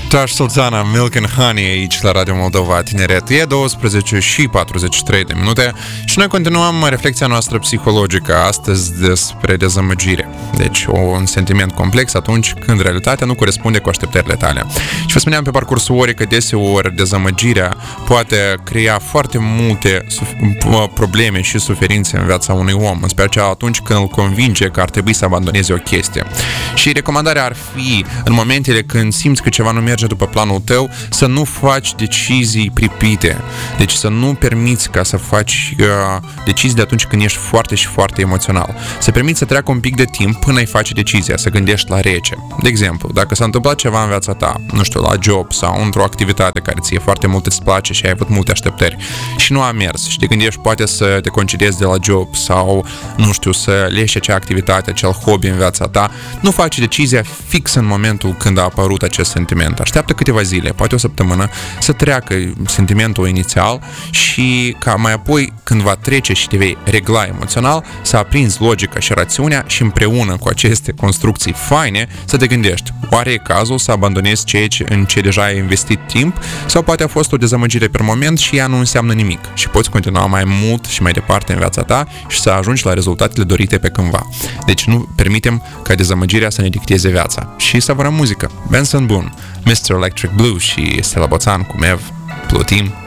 Tash Sultana, Milk and Honey aici la Radio Moldova Tineret. E 12 și 43 de minute și noi continuăm reflexia noastră psihologică astăzi despre dezamăgire. Deci un sentiment complex atunci când realitatea nu corespunde cu așteptările tale. Și vă spuneam pe parcursul orei că deseori dezamăgirea poate crea foarte multe probleme și suferințe în viața unui om, în special atunci când îl convinge că ar trebui să abandoneze o chestie. Și recomandarea ar fi, în momentele când simți că ceva nu merge după planul tău, să nu faci decizii pripite. Deci să nu permiți ca să faci decizii de atunci când ești foarte și foarte emoțional. Să permiți să treacă un pic de timp până îi faci decizia, să gândești la rece. De exemplu, dacă s-a întâmplat ceva în viața ta, nu știu, la job sau într-o activitate care ție foarte mult îți place și ai avut multe așteptări și nu a mers și te gândești poate să te concediezi de la job sau, nu știu, să leși acea activitate, acel hobby în viața ta, nu faci decizia fix în momentul când a apărut acest sentiment. Așteaptă câteva zile, poate o săptămână, să treacă sentimentul inițial și ca mai apoi, când va trece și te vei regla emoțional, să aprinzi logica și rațiunea și împreună cu aceste construcții faine să te gândești, oare e cazul să abandonezi în ce deja ai investit timp sau poate a fost o dezamăgire pe moment și ea nu înseamnă nimic și poți continua mai mult și mai departe în viața ta și să ajungi la rezultatele dorite pe cândva. Deci nu permitem ca dezamăgirea să ne dicteze viața. Și savurăm muzică. Benson Boone, Mr. Electric Blue și Stella Boțan cu Mev, Blue Team.